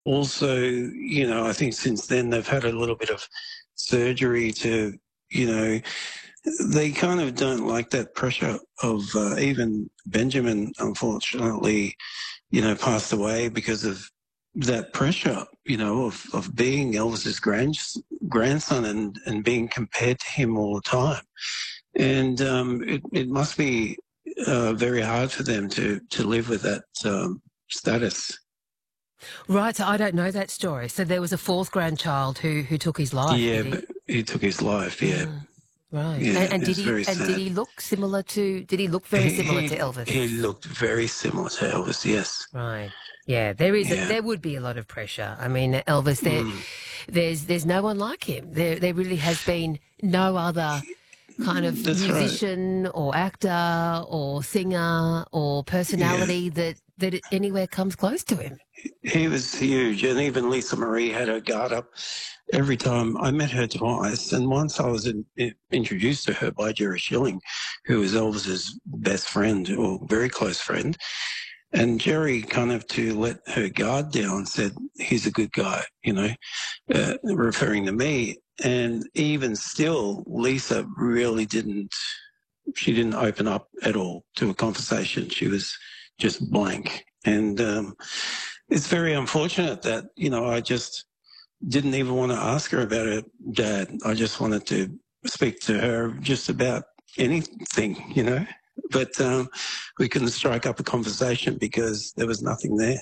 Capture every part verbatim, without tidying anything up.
also, you know, I think since then they've had a little bit of surgery to, you know, they kind of don't like that pressure of uh, even Benjamin, unfortunately, you know, passed away because of that pressure, you know, of, of being Elvis's grand, grandson and, and being compared to him all the time. And um, it, it must be uh, very hard for them to, to live with that um, status. Right, so I don't know that story. So there was a fourth grandchild who who took his life, Yeah, did he? but he took his life, yeah. Mm, right. Yeah, And, and did it's he very and did sad. he look similar to did he look very He, similar to he, Elvis? he looked very similar to Elvis, yes. Right. Yeah, there is a, Yeah. there would be a lot of pressure. I mean, Elvis, there Mm, there's there's no one like him. There there really has been no other kind of that's right. musician or actor or singer or Yeah. personality that that anywhere comes close to him. He was huge. And even Lisa Marie had her guard up every time. I met her twice. And once I was in, in, introduced to her by Jerry Schilling, who was Elvis's best friend or very close friend. And Jerry kind of to let her guard down said, he's a good guy, you know, uh, referring to me. And even still, Lisa really didn't, she didn't open up at all to a conversation. She was just blank. And um, it's very unfortunate that, you know, I just didn't even want to ask her about her dad. I just wanted to speak to her just about anything, you know. But um, we couldn't strike up a conversation because there was nothing there.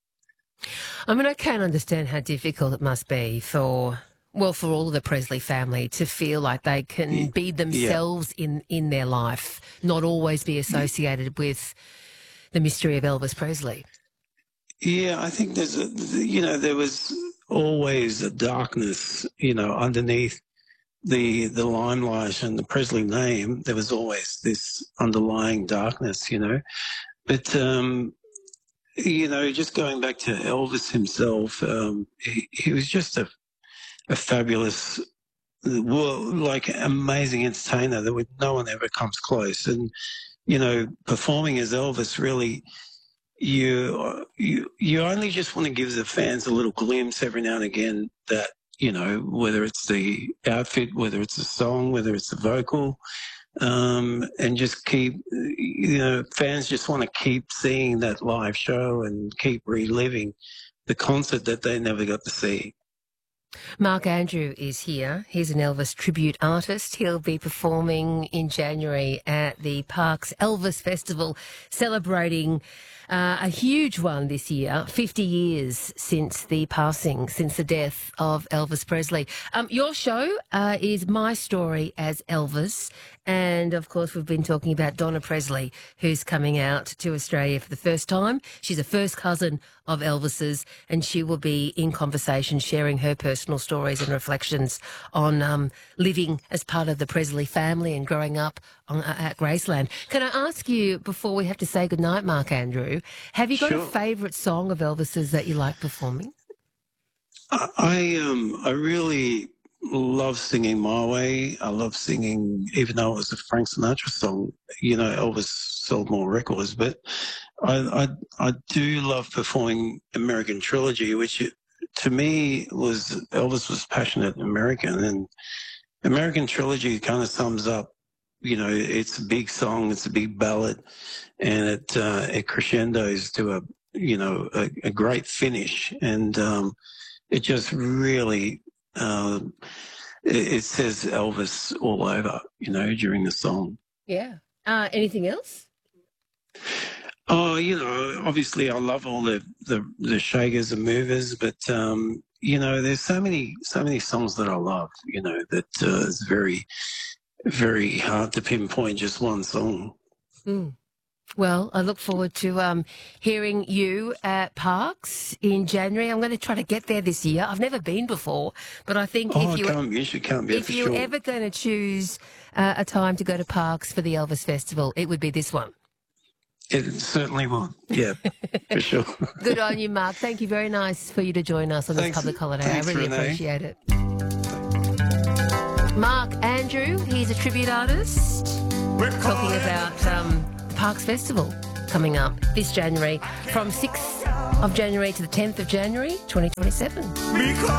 I mean, I can understand how difficult it must be for, well, for all of the Presley family to feel like they can be Yeah. themselves in, in their life, not always be associated with the mystery of Elvis Presley. Yeah, I think there's a, you know, there was always a darkness, you know, underneath the the limelight and the Presley name. There was always this underlying darkness, you know. But um, you know, just going back to Elvis himself, um, he, he was just a, a fabulous, well, like amazing entertainer that would, no one ever comes close. And you know, performing as Elvis really. You you you only just want to give the fans a little glimpse every now and again that, you know, whether it's the outfit, whether it's the song, whether it's the vocal, um, and just keep, you know, fans just want to keep seeing that live show and keep reliving the concert that they never got to see. Mark Andrew is here. He's an Elvis tribute artist. He'll be performing in January at the Parks Elvis Festival, celebrating uh, a huge one this year, fifty years since the passing, since the death of Elvis Presley. Um, your show uh, is My Story as Elvis. And, of course, we've been talking about Donna Presley, who's coming out to Australia for the first time. She's a first cousin of Elvis's, and she will be in conversation sharing her personal stories and reflections on um, living as part of the Presley family and growing up on, uh, at Graceland. Can I ask you, before we have to say goodnight, Mark Andrew, have you got Sure. a favourite song of Elvis's that you like performing? I I, um I really love singing My Way. I love singing, even though it was a Frank Sinatra song. You know, Elvis sold more records, but I I, I do love performing American Trilogy, which it, to me was Elvis was passionate American, and American Trilogy kind of sums up. You know, it's a big song, it's a big ballad, and it uh, it crescendos to a you know a, a great finish, and um, it just really. Uh, it, it says Elvis all over, you know, during the song. Yeah. Uh, anything else? Oh, you know, obviously I love all the, the, the shakers and movers, but, um, you know, there's so many, so many songs that I love, you know, that uh, it's very, very hard to pinpoint just one song. Mm. Well, I look forward to um, hearing you at Parks in January. I'm going to try to get there this year. I've never been before, but I think Oh, if you come, you should come, yeah, if for you're sure. ever going to choose uh, a time to go to Parks for the Elvis Festival, it would be this one. It certainly will, yeah, for sure. Good on you, Mark. Thank you. Very nice for you to join us on this Thanks- public holiday. thanks, I really Renee. appreciate it. Mark Andrew, he's a tribute artist, talking about um, Parks Festival coming up this January from six of January to the tenth of January, twenty twenty-seven.